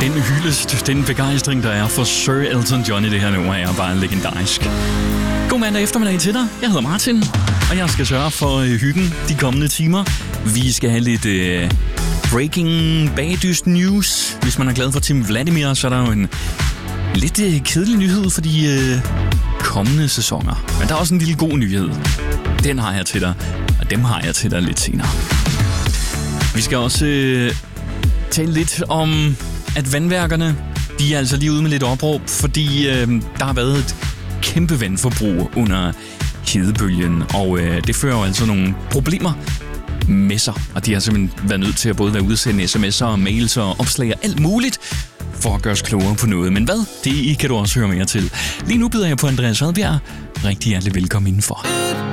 Den hyldest, den begejstring, der er for Sir Elton John i det her nummer, er bare legendarisk. God mandag eftermiddag til dig. Jeg hedder Martin, og jeg skal sørge for hyggen de kommende timer. Vi skal have lidt breaking bagdyst news. Hvis man er glad for Tim Vladimir, så er der jo en lidt kedelig nyhed for de kommende sæsoner. Men der er også en lille god nyhed. Den har jeg til dig, og dem har jeg til dig lidt senere. Vi skal også tale lidt om, at vandværkerne, de er altså lige ude med lidt opråb, fordi der har været et kæmpe vandforbrug under hedebølgen, og det fører jo altså nogle problemer med sig, og de har simpelthen været nødt til at både være udsende sms'er og mails og opslag og alt muligt, for at gøre os klogere på noget. Men hvad? Det kan du også høre mere til. Lige nu byder jeg på Andreas Adbjerg. Rigtig hjertelig velkommen indenfor.